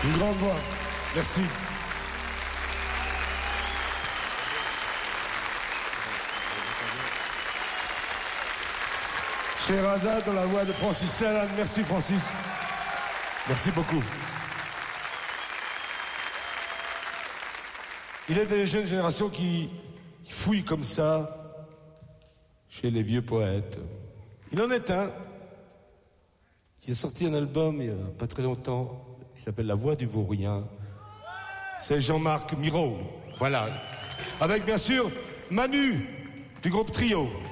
Une grande voix. Merci. Sherazade dans la voix de Francis Lalanne. Merci Francis. Merci beaucoup. Il est des jeunes générations qui fouillent comme ça chez les vieux poètes. Il en est un qui a sorti un album il n'y a pas très longtemps qui s'appelle La Voix du Vaurien. C'est Jean-Marc Mirault. Voilà. Avec bien sûr Manu du groupe Trio.